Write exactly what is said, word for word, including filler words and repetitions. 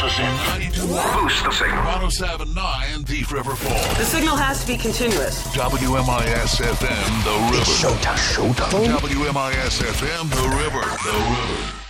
us in. ninety-two point one. Boost the signal. one oh seven point nine Thief River Falls. The signal has to be continuous. W M I S F M, The River. It's showtime. Showtime. W M I S F M, The River. The River.